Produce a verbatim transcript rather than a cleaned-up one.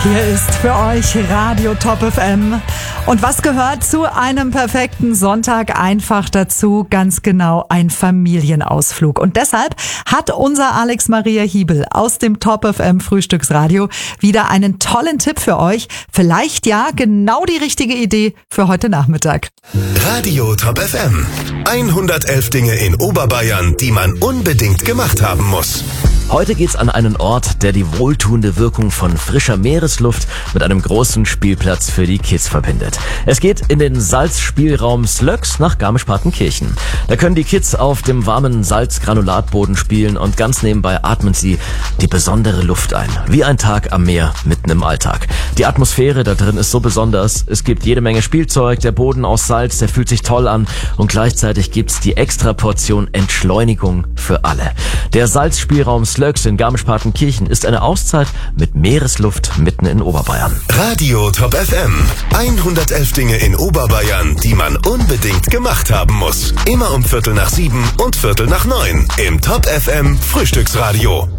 Hier ist für euch Radio Top F M. Und was gehört zu einem perfekten Sonntag einfach dazu? Ganz genau, ein Familienausflug. Und deshalb hat unser Alex Maria Hiebel aus dem Top F M Frühstücksradio wieder einen tollen Tipp für euch. Vielleicht ja genau die richtige Idee für heute Nachmittag. Radio Top F M. hundertelf Dinge in Oberbayern, die man unbedingt gemacht haben muss. Heute geht's an einen Ort, der die wohltuende Wirkung von frischer Meeresluft mit einem großen Spielplatz für die Kids verbindet. Es geht in den Salzspielraum Slöx nach Garmisch-Partenkirchen. Da können die Kids auf dem warmen Salzgranulatboden spielen und ganz nebenbei atmen sie die besondere Luft ein. Wie ein Tag am Meer mitten im Alltag. Die Atmosphäre da drin ist so besonders. Es gibt jede Menge Spielzeug, der Boden aus Salz, der fühlt sich toll an und gleichzeitig gibt's die extra Portion Entschleunigung für alle. Der Salzspielraum Slöx in Garmisch-Partenkirchen ist eine Auszeit mit Meeresluft mitten in Oberbayern. Radio Top F M. hundertelf Dinge in Oberbayern, die man unbedingt gemacht haben muss. Immer um Viertel nach sieben und Viertel nach neun im Top F M Frühstücksradio.